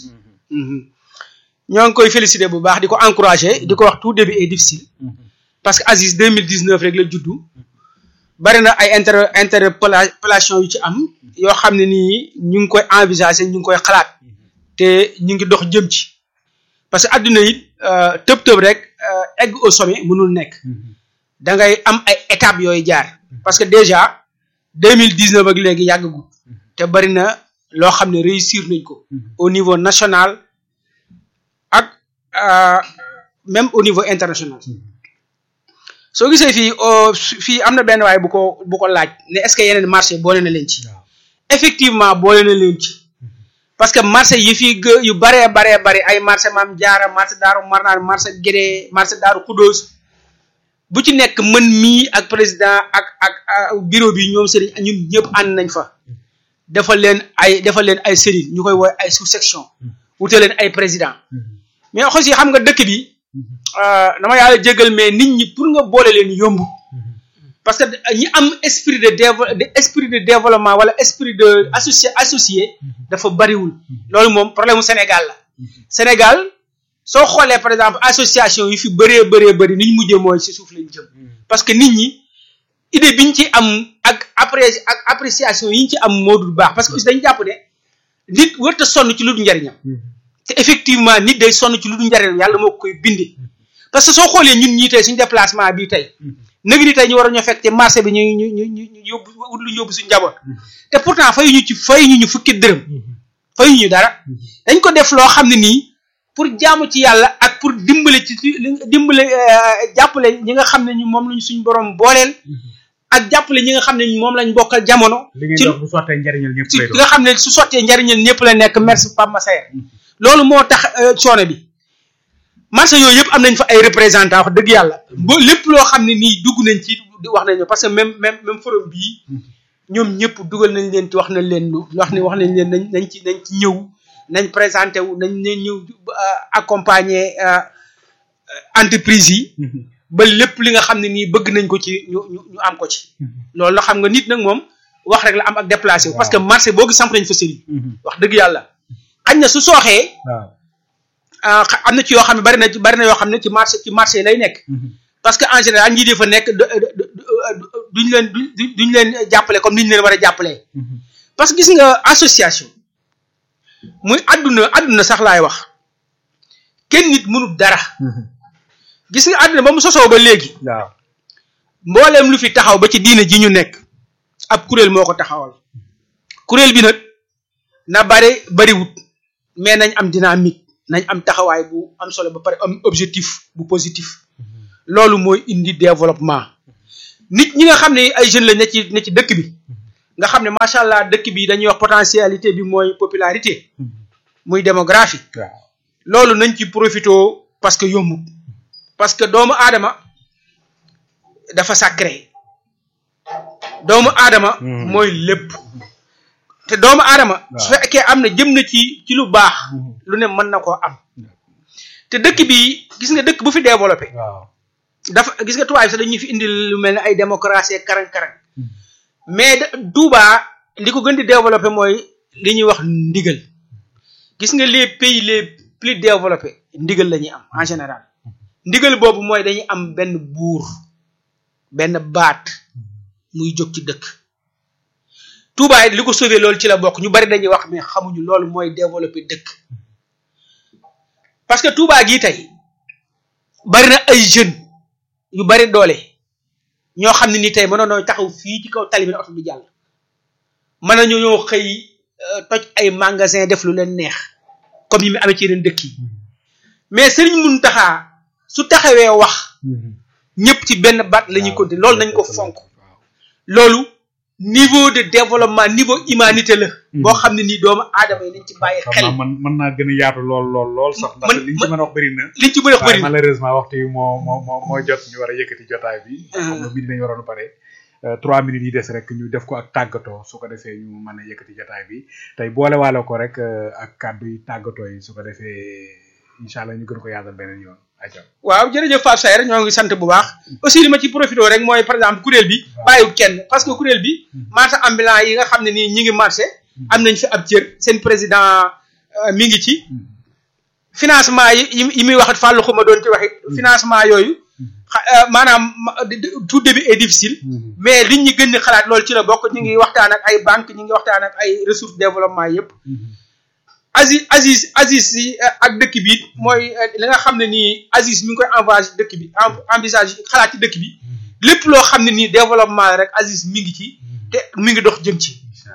ñoo ngi koy féliciter bu baax di ko encourager di ko wax tout début est difficile parce que Aziz deux mille dix-neuf rek la juddu bari na ay inter interpellation yu ci am yoo xam ne nii ñu ngi koy envisager ñu ngi koy xalaat te ñu ngi dox jëm ci parce que adduna it tëb tëb rek egg au sommet mënul nekk da ngay am ay étapes yooyu jaar parce que déjà deux mille dix-neuf ak léegi yàggagul te bari na loo xam ne réussir nañ ko au niveau national ak même au niveau international soo gisee fii fii am na benn waay bu ko bu ko laaj ne est-ce que yeneen marché boole na leen ci effectivement boole na leen ci parce que marché yi fii gë yu baree baree bari ay marché Maam Jaara marché Daaru Marnaan marché Gédé marché Daaru Xudóos bu ci nekk mën mii ak président ak ak bureau bi ñoom sëriñ ñun ñëpp ànd nañ fa defal leen ay defal leen ay cellules ñu koy woowee ay sous section wute leen ay président mais aussi xam nga dëkk bi dama yàlla jégal mais nit ñi pour nga boole leen yomb parce que ñi am esprit de dévo esprit de développement wala esprit de associé associé dafa bariwul loolu moom problème mu Sénégal la Sénégal soo xoolee par exemple association yi fi bëree bëree bëri ni ñu mujjee mooy ci suuf lañ jëm parce que nit ñi idée biñ ci am ak après ak appréciation yi ñu ci am moo dul baax parce que aussi dañu jàpp ne nit warut a sonn ci lu dul njariñam te effectivement nit day sonn ci lu dul njariñam yàlla moo koy bindee parce que soo xoolee ñun ñii tey suñu déplacement bii tey nëg ni tey ñu war a ñoo fekk ci marché bi ñu ñu ñu ñu yóbbu wut lu yóbbu suñu njaboot te pourtant fay ñu ci fay ñu ñu fukki dërëm fay ñu dara dañ ko def loo xam ne nii pour jaamu ci yàlla ak pour dimbale ci dimbale jàppale ñi nga xam ne ñu moom lañu suñu borom booleel ak jàppale ñi nga xam ne moom lañ bokkal jamono. ci bu sottee njariñal ñëpp lay doon nga xam ne su sottee njariñal ñëpp la nekk merci Pape Massaer loolu moo tax coono bi marché yooyu yëpp am nañ fa ay représentants wax dëgg yàlla ba lépp loo xam ne nii dugg nañ ci wax nañu parce que même même même forum bii ñoom ñëpp dugal nañ leen ci wax nañ leen wax ne wax nañ leen nañ nañ ci nañ ci ñëw nañ présenté wu nañ leen ñëw accompagner entreprise yi ba lépp li nga xam ne nii bëgg nañ ko ci ñu ñu ñu am ko ci loolu la xam nga nit nag moom wax rek la am ak déplacé wu parce que marché boo gis samp nañ fa sëriñ wax dëgg yàlla xañ na su sooxee am na ci yoo xam ne bari na ci bari na yoo xam ne ci marché ci marché lay nekk parce que en général ñi di fa nekk duñ leen duñ leen jàppale comme ni ñu leen war a jàppalee parce que gis nga association muy àdduna àdduna sax laay wax kenn nit mënul dara gis nga àdduna ba mu sosoo ba léegi waaw mbooleem lu fi taxaw ba ci diine ji ñu nekk ab kuréel moo ko taxawal kuréel bi nag na bare bariwut mais nañ am dynamique nañ am taxawaay bu am solo ba pare am objectif bu positif loolu mooy indi développement nit ñi nga xam ne ay jeunes la ne ci ne ci dëkk bi nga xam ne macha allah dëkk bi dañuy wax potentialité bi mooy popularité muy démographie loolu nañ ci profité parce que yombut parce que doomu aadama dafa sacré doomu aadama mooy lépp te doomu aadama su fekkee am na jëm na ci ci lu baax lu ne mën na koo am te dëkk bi gis nga dëkk bu fi développé dafa gis nga tubaab bi sax dañuy fi indi lu mel ne ay démocratie karang-karang mais Touba li ko gën di développé mooy li ñuy wax ndigal gis nga les pays les plus développés ndigal la ñuy am en général ndigal boobu mooy dañuy am benn buur benn baat muy jóg ci dëkk Touba it li ko sauvé loolu ci la bokk ñu bari dañuy wax mais xamuñu loolu mooy développé dëkk parce que Touba gii tey bari na ay jeunes yu bari doole ñoo xam ne ni tey mënoon nañu taxaw fii ci kaw tali bi oto bi jàll mën nañu ñoo xëy toj ay magasin def lu leen neex comme yi mu amee ci yeneen dëkk yi mais Serigne Mountakha su taxawee wax ñëpp ci benn baat la ñuy continuer loolu nañ ko fonk loolu niveau de développement niveau humanité la boo xam ne nii doomu aadama yi nañ ci bàyyi xel man mën naa gën a yaatu lool lool lool sax ndax liñ ci mën a wax bëri na liñ ci mën a wax bëri na malheureusement waxtu yi moo moo moo moo jot ñu war a yëkkati jotaay bi xam nga midi nañu waroon pare trois minutes yi des rek ñu def ko ak tàggatoo su ko defee ñu mën a yëkkati jotaay bi tey boole waale ko rek ak kàddu yi tàggatoo yi su ko defee incha allah ñu gën ko yaatal beneen yoon waaw jërëjëf Pape Saer ñoo ngi sant bu baax aussi li ma ci profité rek mooy par exemple kuréel bi bàyyiwul kenn parce que kuréel bi marché ambulant yi nga xam ne nii ñi ngi marché am nañ fi ab cër seen président mi ngi ci financement yi yi muy waxat fàllu xuma doon ci waxit financement yooyu maanaam tout début est difficile mais liñ ñi gën di xalaat loolu ci la bokk ñu ngi waxtaan ak ay banque ñu ngi waxtaan ak ay ressources développement yëpp Aziz Aziz Aziz si ak dëkk bi mooy li nga xam ne nii Aziz mi ngi koy envisage dëkk bi envisage xalaat ci dëkk bi lépp loo xam ne nii développement rek Aziz mi ngi ci te mi ngi dox jëm ci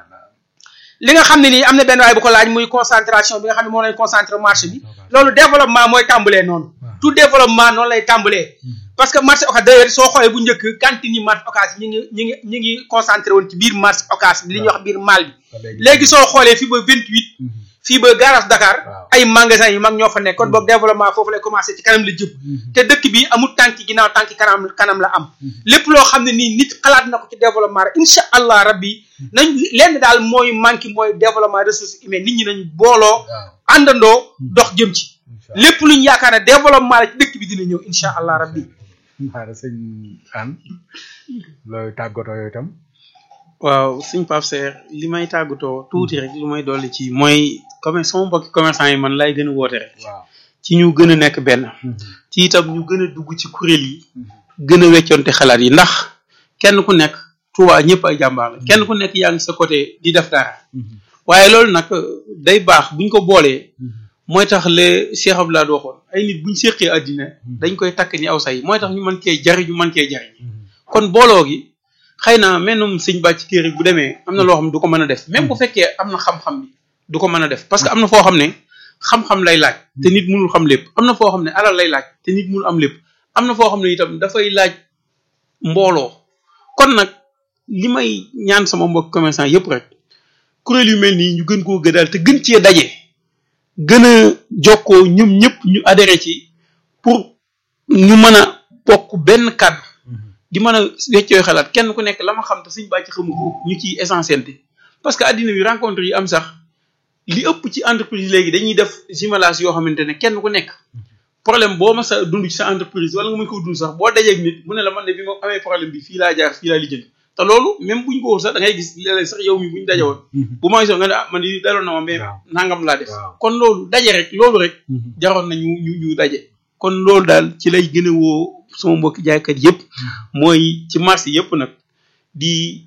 li nga xam ne nii am na benn waay bu ko laaj muy concentration bi nga xam ne moo lay concentré marché bi loolu développement mooy tàmbalee noonu tout développement noonu lay tàmbalee parce que marché Ocass d'ailleurs soo xoolee bu njëkk cantine yi marché Ocass ñi ngi ñi ngi ñi ngi concentré woon ci biir marché Ocass bi li ñuy wax biir maal bi léegi soo xoolee fii ba vingt-huit fii ba garage Dakar ay magasin yu mag ñoo fa nekk kon boog développement foofu lay commencé ci kanam la jëm te dëkk bi amul tànki ginnaaw tànki kanam kanam la am lépp loo xam ne nii nit xalaat na ko ci développement rek incha allah rabbi nañ lenn daal mooy manqué mooy développement ressources humaines nit ñi nañ booloo àndandoo dox jëm ci lépp luñ yaakaar ne développement la ci dëkk bi dina ñëw incha allah rabbi xaara sëñ Anne looy tàggatoo yooyu itam waaw sëñ Pape Saer li may tàggatoo tuuti rek lu may dolli ci mooy commerce sama mbokki commerçant yi man lay gën a woote rek ci ñu gën a nekk benn ci itam ñu gën a dugg ci kuréel yi gën a weccoonte xalaat yi ndax kenn ku nekk Touba ñëpp ay jàmbaar la kenn ku nekk yaa ngi sa côté di def dara waaye loolu nag day baax buñ ko boolee mooy tax le Cheikh Abdoulaye waxoon ay nit buñ séqee àddina dañ koy takk ni aw say mooy tax ñu mën cee jariñ ñu mën cee jariñ kon booloo gi xëy na mennum sëñ bàcc téere bu demee am na loo xam ne du ko mën a def même bu fekkee am na xam-xam bi du ko mën a def parce que am na foo xam ne xam-xam lay laaj te nit mënul xam lépp am na foo xam ne alal lay laaj te nit mënul am lépp am na foo xam ne itam dafay laaj mbooloo kon nag li may ñaan sama mbokk commerçant yëpp rek kuréel yu mel nii ñu gën koo gëdaal te gën cee daje gën a jokkoo ñoom ñëpp ñu adhéré ci pour ñu mën a bokk benn kàddu di mën a weccooy xalaat kenn ku nekk la ma xam te suñ bàcc xamu ko ñu ciy essentialité parce que addina bi rencontre yi am sax li ëpp ci entreprise léegi dañuy def jumelage yoo xamante ne kenn ku nekk problème boo ma sa dund ci sa entreprise wala nga mën ko dund sax boo dajeeg nit mu ne la man de bi ma amee problème bi fii laa jaar fii laa lijjanti te loolu même buñ ko wóor sax da ngay gis léeg-léeg sax yow mi buñ dajewoon bu ma gisoon nga ne ah man di daloon na ma mais nangam laa def kon loolu daje rek loolu rek jaroon na ñu ñu ñu daje kon loolu daal ci lay gën a woo sama mbokki jaaykat yëpp mooy ci marché yëpp nag di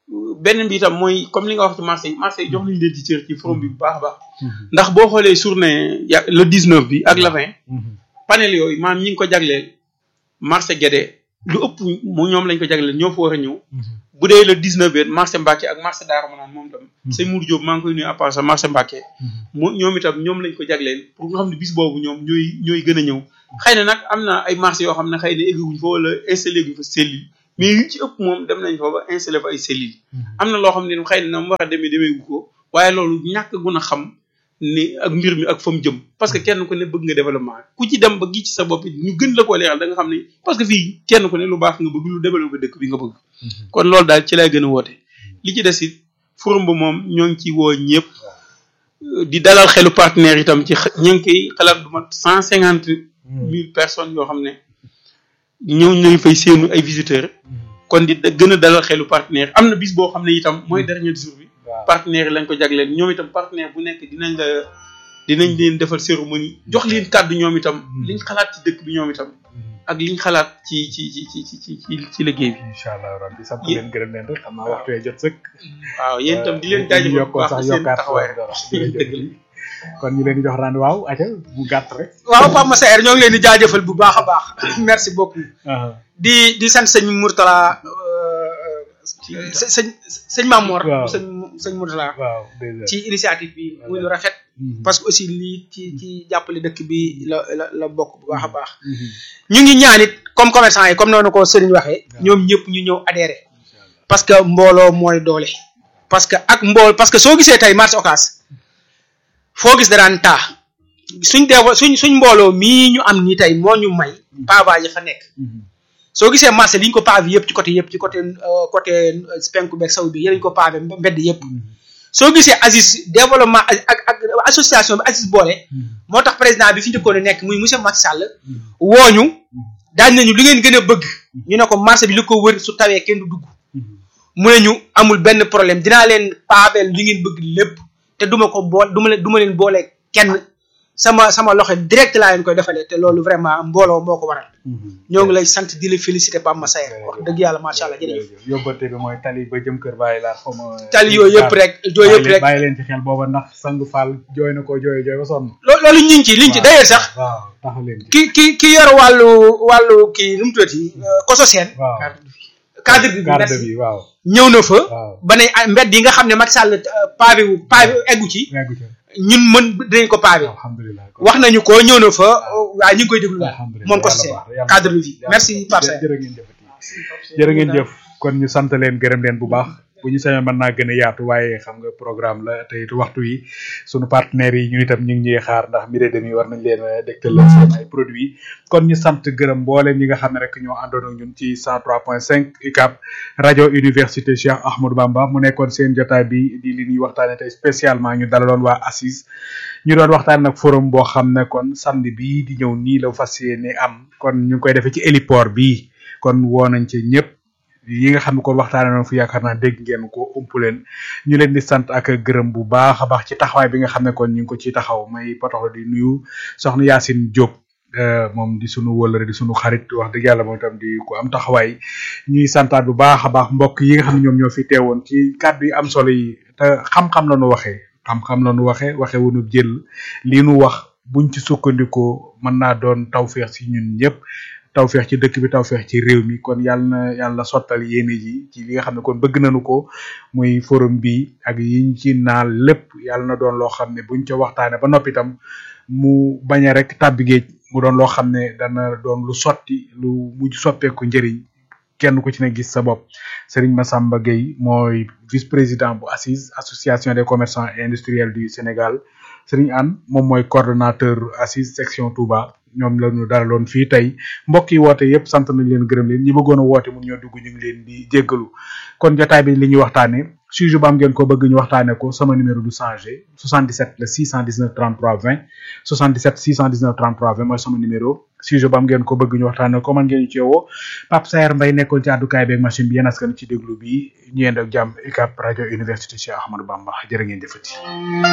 beneen bi itam mooy comme li nga wax ci marché yi marché yi jox nañu leen ci cër ci forum bi bu baax a baax ndax boo xoolee journée ya le dix-neuf bi ak le vingt panel yooyu maam ñi ngi ko jagleel marché Guédé lu ëpp mu ñoom lañ ko jagleel ñoo fa war a ñëw bu dee le dix-neuf bi marché Mbacké ak marché Darou Manane moom tam sëñ Mour Diop maa ngi koy nuyu à part ça marché Mbacké mu ñoom itam ñoom lañ ko jagleel pour nga xam ne bis boobu ñoom ñooy ñooy gën a ñëw xëy na nag am na ay marché yoo xam ne xëy na egguñ fa wala installé guñ fa cellule mais yu ci ëpp moom dem nañ fa ba installé fa ay cellules am na loo xam ne xëy na na mu war a demee demee gu ko waaye loolu ñàkk gun a xam ni ak mbir mi ak fa mu jëm parce que kenn ku ne bëgg nga développement ku ci dem ba gi ci sa bopp ñu gën la koo leeral da nga xam ne parce que fii kenn ku ne lu baax nga bëgg lu développé dëkk bi nga bëgg kon loolu daal ci lay gën a woote li ci des it forum ba moom ñoo ngi ci woo ñëpp di dalal xelu partenaires itam ci ñu ngi koy xalaat du mat cent cinquante mille personnes yoo xam ne ñëw nañu fay seenu ay visiteurs kon di gën a dalal xelu partenaire am na bis boo xam ne itam mooy dernier jour bi partenaire yi lañ ko jagleel ñoom itam partenaire bu nekk dinañ la dinañ leen defal cérémonie jox leen kàddu ñoom itam liñ xalaat ci dëkk bi ñoom itam ak liñ xalaat ci ci ci ci ci ci ci liggéey bi. incha allah rabbi sant leen gërëm leen rek xam naa waxtu wee jot sëkk. waaw yéen itam di leen jaajëfal bu baax seen taxawaay kon ñu leen di jox rendez-vous waaw aca bu gàtt rek. waaw Pape Massaer ñoo ngi leen di jaajëfal bu baax a baax merci beaucoup. di di sant sëñ Mourtala sëñ sëñ Mamor. waaw sëñ sëñ Mourtala. waaw ci initiative bi muy lu rafet. parce que aussi lii ci ci jàppale dëkk bi la la la bokk bu baax a baax. ñu ngi ñaan it comme commerçant yi comme noonu ko Serigne waxee. ñoom ñëpp ñu ñëw adhéré. parce que mbooloo mooy doole. parce que ak mbool parce que soo gisee tey marché Ocass foo gis daraan taa suñ dee suñ suñ mbooloo mii ñu am nii tey moo ñu may pavage yi fa nekk. soo gisee marché li ñu ko pavé yëpp ci côté yëpp ci côté côté penku beeg saw bi yéen ko pavé mbedd yëpp. soo gisee Aziz développement ak ak association bi Aziz boole moo tax président bi fi njëkkoon a nekk muy monsieur Macky Sall wooñu daañ nañu li ngeen gën a bëgg ñu ne ko marché bi li ko wër su tawee kenn du dugg mu ne ñu amul benn problème dinaa leen paabeel li ngeen bëgg lépp te duma ko bool duma leen duma leen boole kenn sama sama loxo direct laa leen koy defalee te loolu vraiment mbooloo moo ko waral ñoo ngi lay sant di la féliciter Pape Massaer wax dëgg yàlla macha allah jërëjëf yóbbante bi mooy tali ba jëm kër bàyyi laa xaw ma tali yooyu yëpp rek yooyu yëpp rek bàyyi leen ci xel booba ndax sangu Fall jooy na ko jooy jooy ba sonn loolu loolu ñu ngi ci liñ ci d'ailleurs sax waaw taxaw leen ki ki ki yor wàllu wàllu kii nu mu tuddati koso seen cadre bi cadre bi waaw ñëw na fa ba ne mbedd yi nga xam ne Macky Sall pavé wu pavé eggu ci ñun mën dinañ ko pavé wax nañu ko ñëw na fa waaye ñu ngi koy déglu moom ko seen cadre bi merci Pape Seye jërë ngeen jëf jërë ngeen jëf kon ñu sant leen gërëm leen bu baax bu ñu sañoon mën naa gën a yaatu waaye xam nga programme la te it waxtu yi sunu partenaires yi ñun itam ñu ngi ñuy xaar ndax midi demi war nañ leen dégtal leen seen ay produits kon ñu sant gërëm mbooleem ñi nga xam ne rek ñoo àndoon ak ñun ci cent trois point cinq U C A B rajo université Cheikh Ahmadou Bamba mu nekkoon seen jotaay bi di li ñuy waxtaane tey spécialement ñu dalaloon waa assise ñu doon waxtaan nag forum boo xam ne kon samedi bii di ñëw nii la fas yéene am kon ñu ngi koy defee ci héliport bii kon woo nañ ci ñëpp yi nga xam ne kon waxtaane noonu fu yaakaar naa dégg ngeen ko ump leen ñu leen di sant ak gërëm bu baax a baax ci taxawaay bi nga xam ne kon ñu ngi ko ci taxaw may potoxla di nuyu soxna Yacine Diop moom di sunu wëlëre di sunu xarit wax dëgg yàlla moom itam di ko am taxawaay ñuy santaat bu baax a baax mbokk yi nga xam ne ñoom ñoo fi teewoon ci kàddu yi am solo yi te xam-xam la nu waxee xam-xam la nu waxee waxee wunu jël lii nu wax buñ ci sukkandikoo mën naa doon tawfeex si ñun ñëpp tawfeex ci dëkk bi tawfeex ci réew mi kon yàlla na yàlla sottal yéene ji ci li nga xam ne kon bëgg nañu ko muy forum bi ak yiñ ci naal lépp yàlla na doon loo xam ne buñ ca waxtaane ba noppi itam mu bañ a rek tàbbi géej mu doon loo xam ne dana doon lu sotti lu mujj soppeeku njëriñ kenn ku ci ne gis sa bopp Serigne Massamba Gueye mooy vice-président bu assise association des commerçants et industriels du Sénégal Serigne Anne moom mooy coordonnateur assise section Touba ñoom la ñu dalaloon fii tey mbokk yi woote yëpp sant nañ leen gërëm leen ñi bëggoon a woote mun ñoo dugg ñu ngi leen di jéggalu kon jotaay bi li ñuy waxtaane sujet ba am ngeen ko bëgg ñu waxtaane ko sama numéro du changé soixante-dix-sept le six cent dix-neuf trente-trois vingt soixante-dix-sept six cent dix-neuf trente-trois vingt mooy sama numéro sujet ba am ngeen ko bëgg ñu waxtaane ko man ngeen ñu ci woo Pape Saer Mbaye nekkoon ci àddukaay beeg machine bi yéen askan ci déglu bi ñu yend ak jàmm U C A B rajo université Cheikh Ahmadou Bamba jërë ngeen jëfati